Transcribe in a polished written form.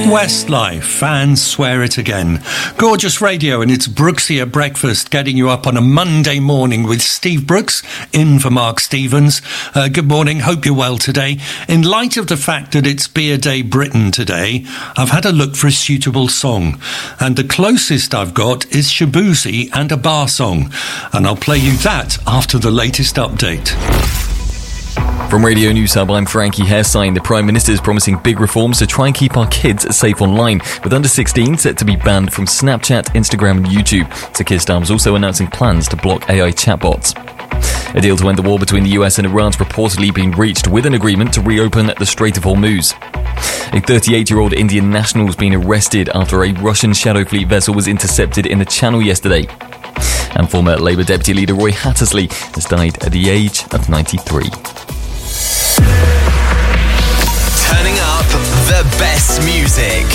Westlife and Swear It Again. Gorgeous radio, and it's Brooksy at breakfast, getting you up on a Monday morning with Steve Brooks in for Mark Stevens. Good morning, hope you're well today. In light of the fact that it's Beer Day Britain today, I've had a look for a suitable song, and the closest I've got is Shaboozey and a bar song, and I'll play you that after the latest update. From Radio News Hub, I'm Frankie Hairsign. The Prime Minister is promising big reforms to try and keep our kids safe online, with under 16 set to be banned from Snapchat, Instagram and YouTube. Sir Keir Starmer's also announcing plans to block AI chatbots. A deal to end the war between the US and Iran's reportedly been reached, with an agreement to reopen the Strait of Hormuz. A 38-year-old Indian national has been arrested after a Russian Shadow Fleet vessel was intercepted in the Channel yesterday. And former Labour Deputy Leader Roy Hattersley has died at the age of 93. Turning up the best music.